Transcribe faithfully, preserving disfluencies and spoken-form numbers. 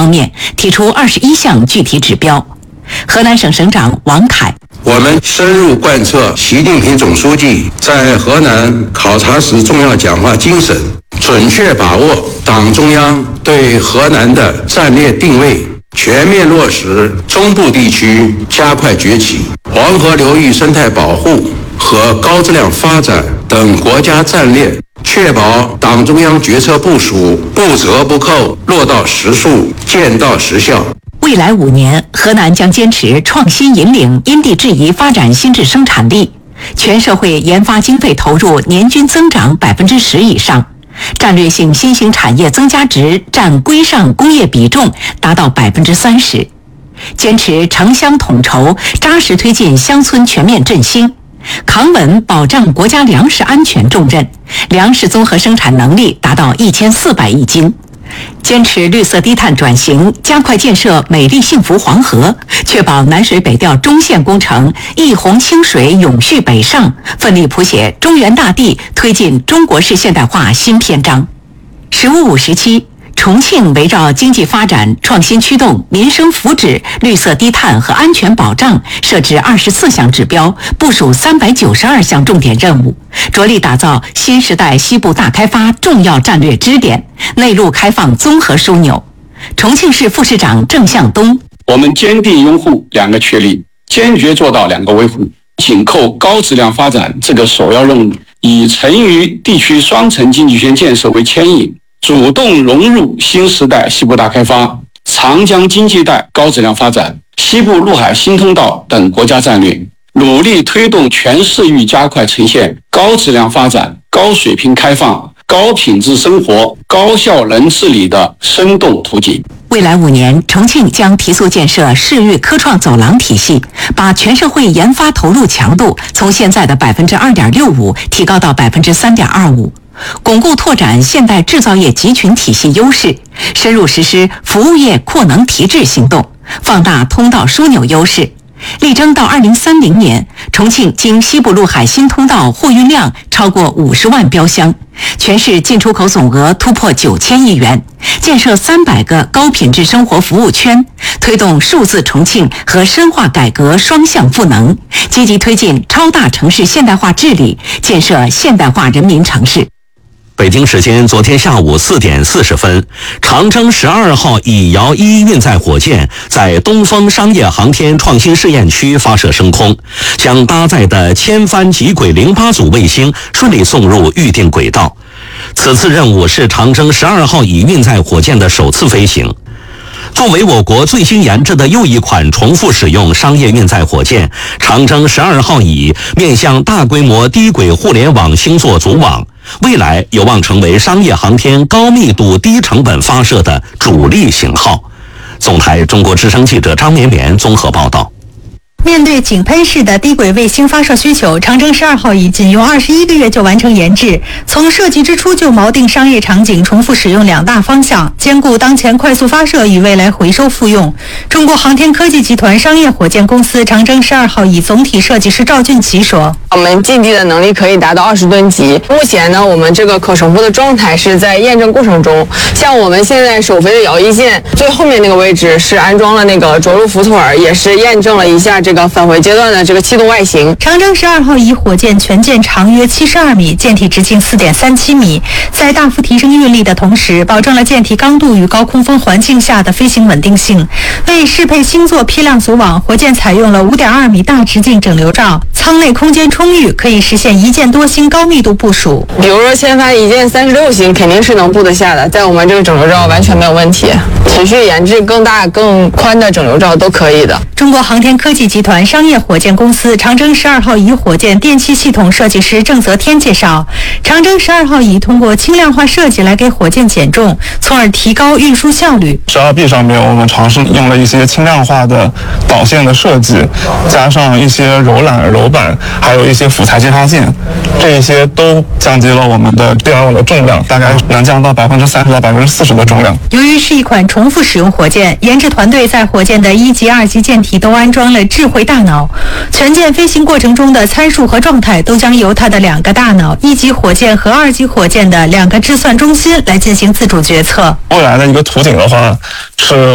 方面提出二十一项具体指标。河南省省长王凯： 我们深入贯彻习近平总书记在河南考察时重要讲话精神，准确把握党中央对河南的战略定位，全面落实中部地区加快崛起、黄河流域生态保护和高质量发展等国家战略，确保党中央决策部署不折不扣，落到实处，见到实效。 未来五年，河南将坚持创新引领因地制宜发展新质生产力，全社会研发经费投入年均增长百分之十以上，战略性新兴产业增加值占规上工业比重达到百分之三十，坚持城乡统筹，扎实推进乡村全面振兴，扛稳保障国家粮食安全重任，粮食综合生产能力达到一千四百亿斤。坚持绿色低碳转型，加快建设美丽幸福黄河，确保南水北调中线工程一洪清水永续北上，奋力谱写中原大地推进中国式现代化新篇章。十五五时期，重庆围绕经济发展、创新驱动、民生福祉、绿色低碳和安全保障，设置二十四项指标，部署三百九十二项重点任务，着力打造新时代西部大开发重要战略支点、内陆开放综合枢纽。重庆市副市长郑向东： 我们坚定拥护两个确立，坚决做到两个维护，紧扣高质量发展这个首要任务，以成渝地区双城经济圈建设为牵引，主动融入新时代西部大开发、长江经济带高质量发展、西部陆海新通道等国家战略，努力推动全市域加快呈现高质量发展、高水平开放、高品质生活、高效能治理的生动图景。 未来五年，重庆将提速建设市域科创走廊体系，把全社会研发投入强度从现在的百分之二点六五提高到百分之三点二五。巩固拓展现代制造业集群体系优势，深入实施服务业扩能提质行动，放大通道枢纽优势，力争到二零三零年，重庆经西部陆海新通道货运量超过五十万标箱，全市进出口总额突破九千亿元，建设三百个高品质生活服务圈，推动数字重庆和深化改革双向赋能，积极推进超大城市现代化治理，建设现代化人民城市。 北京时间昨天下午四点四十分，长征十二号乙遥一运载火箭在东风商业航天创新试验区发射升空，将搭载的千帆极轨零八组卫星顺利送入预定轨道。此次任务是长征十二号乙运载火箭的首次飞行。作为我国最新研制的又一款重复使用商业运载火箭，长征十二号乙面向大规模低轨互联网星座组网，未来有望成为商业航天高密度低成本发射的主力型号。总台中国之声记者张绵绵综合报道。 面对井喷式的低轨卫星发射需求，长征十二号乙仅用二十一个月就完成研制。从设计之初就锚定商业场景重复使用两大方向，兼顾当前快速发射与未来回收复用。中国航天科技集团商业火箭公司长征十二号乙总体设计师赵俊奇说：“ 我们近地的能力可以达到二十吨级。目前呢，我们这个可重复的状态是在验证过程中。像我们现在首飞的遥一舰最后面那个位置是安装了那个着陆浮腿，也是验证了一下这个。”这个返回阶段的这个气动外形。 长征十二号乙火箭全舰长约七十二米，舰体直径四点三七米，在大幅提升运力的同时，保证了舰体刚度与高空风环境下的飞行稳定性。为适配星座批量组网，火箭采用了五点二米大直径整流罩，舱内空间充裕，可以实现一箭多星高密度部署。 比如说千帆一箭三十六星，肯定是能布得下的，在我们这个整流罩完全没有问题。持续研制更大更宽的整流罩都可以的。 中国航天科技集团商业火箭公司长征十二号乙火箭电气系统设计师郑泽天介绍，长征十二号乙通过轻量化设计来给火箭减重，从而提高运输效率。 十二 B 上面我们尝试用了一些轻量化的导线的设计，加上一些柔缆柔板，还有一些辅材接插件，这一些都降低了我们的电路的重量，大概能降到百分之三十到百分之四十的重量。 由于是一款重复使用火箭，研制团队在火箭的一级、二级舰体都安装了智慧大脑，全舰飞行过程中的参数和状态都将由它的两个大脑，一级火箭和二级火箭的两个计算中心来进行自主决策。 未来的一个图景的话是